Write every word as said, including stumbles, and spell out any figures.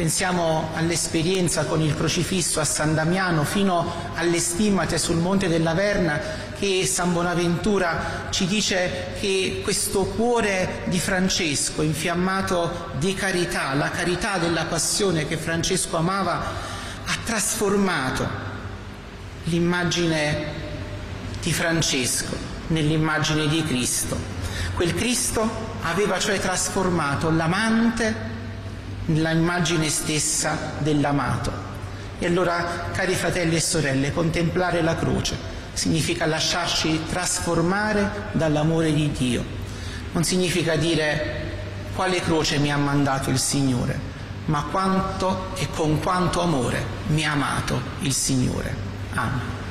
Pensiamo all'esperienza con il crocifisso a San Damiano, fino alle stimmate sul Monte della Verna, che San Bonaventura ci dice che questo cuore di Francesco, infiammato di carità, la carità della passione che Francesco amava, ha trasformato l'immagine di Francesco nell'immagine di Cristo. Quel Cristo aveva cioè trasformato l'amante nella immagine stessa dell'amato. E allora, cari fratelli e sorelle, contemplare la croce significa lasciarci trasformare dall'amore di Dio. Non significa dire quale croce mi ha mandato il Signore, ma quanto e con quanto amore mi ha amato il Signore. Amen.